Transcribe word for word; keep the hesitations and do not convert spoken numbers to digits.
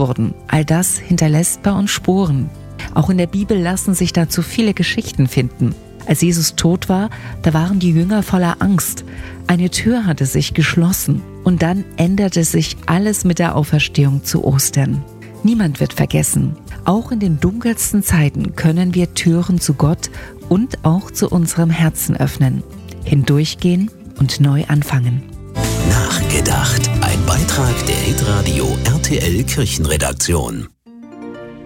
wurden, all das hinterlässt bei uns Spuren. Auch in der Bibel lassen sich dazu viele Geschichten finden. Als Jesus tot war, da waren die Jünger voller Angst. Eine Tür hatte sich geschlossen und dann änderte sich alles mit der Auferstehung zu Ostern. Niemand wird vergessen. Auch in den dunkelsten Zeiten können wir Türen zu Gott und auch zu unserem Herzen öffnen, hindurchgehen und neu anfangen. Nachgedacht. Ein Beitrag der Hitradio R T L Kirchenredaktion.